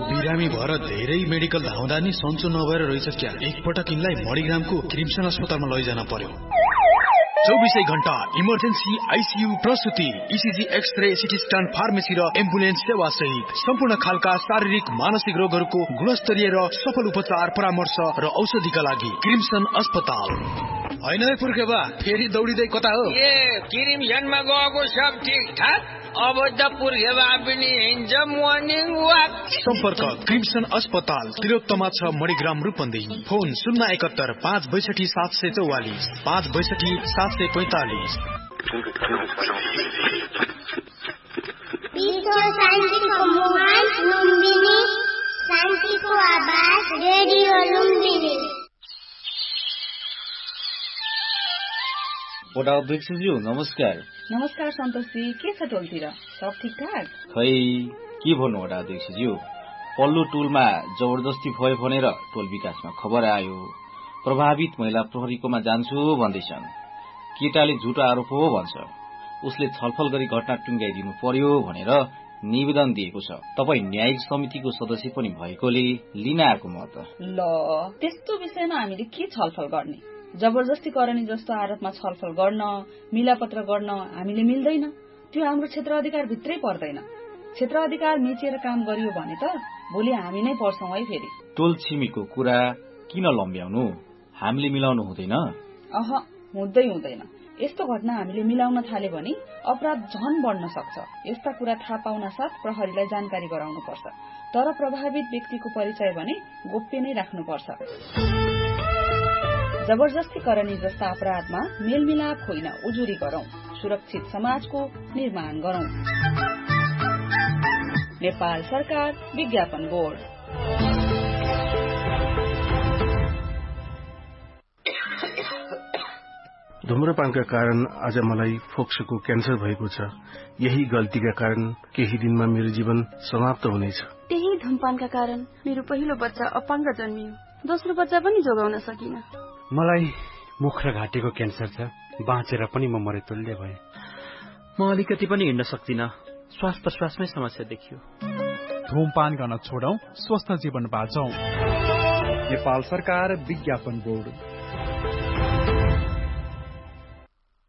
बिरामी भएर धेरै मेडिकल धाउँदा नि सन्चो नभएर रहेछ क्या। एकपटक यिनलाई मणिग्रामको क्रिम्सन अस्पतालमा लैजान पर्यो। 24 घण्टा emergency, ICU, प्रसुति, ECG, x-ray, CT scan, pharmacy र एम्बुलेन्स सेवा सहित सम्पूर्ण खालका शारीरिक मानसिक रोगहरूको गुणस्तरीय र सफल उपचार, परामर्श र औषधिका लागि क्रिम्सन अस्पताल। होइन पुर्खे बा, फेरि दौडिँदै कता हो? क्रिम्सनमा गएको सब ठिक ठाक, अब त पुर्खे बा पनि हिँड्छ मर्निङ वाक। सम्पर्क क्रिम्सन अस्पताल, तिलोत्तमा 6 मणिग्राम, रूपन्देही। फोन 071 562 744 562 745। शान्तिको मोबाइल लुम्बिनी, शान्तिको आवाज रेडियो लुम्बिनी। वडा अध्यक्षज्यू नमस्कार। नमस्कार सन्तोषजी, के छ टोलतिर? सब ठिकठाक? खै के भन्नु वडा अध्यक्षज्यू, पल्लो टोलमा जबरजस्ती भयो भनेर टोल विकासमा खबर आयो। प्रभावित महिला प्रहरीकोमा जान्छु भन्दैछन्। केटाले झुटो आरोप हो भन्छ। उसले छलफल गरी घटना टुङ्गाइदिनु पर्यो भनेर निवेदन दिएको छ। तपाईँ न्यायिक समितिको सदस्य पनि भएकोले लिन आएको म त। ल, त्यस्तो विषयमा हामीले के छलफल गर्ने? जबरजस्ती करनी जस्तो आरोपमा छलफल गर्न, मिलापत्र गर्न हामीले मिल्दैन। त्यो हाम्रो क्षेत्र अधिकार भित्रै पर्दैन। क्षेत्र अधिकार मिचेर काम गरियो भने त भोलि हामी नै पर्छौं है फेरि। टोल छिमेकीको कुरा किन लम्ब्याउनु? हामीले मिलाउनु हुँदैन? हुँदैन। यस्तो घटना हामीले मिलाउन थाले भने अपराध झन बढ्न सक्छ। यस्ता कुरा थाहा पाउन साथ प्रहरीलाई जानकारी गराउनु पर्छ। तर प्रभावित व्यक्तिको परिचय भने गोप्य नै राख्नुपर्छ। जबरजस्ती करनी जस्ता अपराधमा मेलमिलाप होइन, उजुरी गरौं। सुरक्षित समाजको निर्माण गरौं। नेपाल सरकार, विज्ञापन बोर्ड। धूम्रपानका कारण आज मलाई फोक्सोको क्यान्सर भएको छ। यही गल्तीका कारण केही दिनमा मेरो जीवन समाप्त हुनेछ। त्यही धूमपानका कारण मेरो पहिलो बच्चा अपाङ्ग जन्मियो। दोस्रो बच्चा पनि जोगाउन सकिन। मलाई मुख र घाँटीको क्यान्सर छ। बाँचेर पनि म मरेतुल्य भए। म अलिकति पनि हिँड्न सक्दिन। श्वास प्रश्वासमै समस्या देखियो। धूमपान गर्न छोडौं, स्वस्थ जीवन बाँचौं। नेपाल सरकार, विज्ञापन बोर्ड।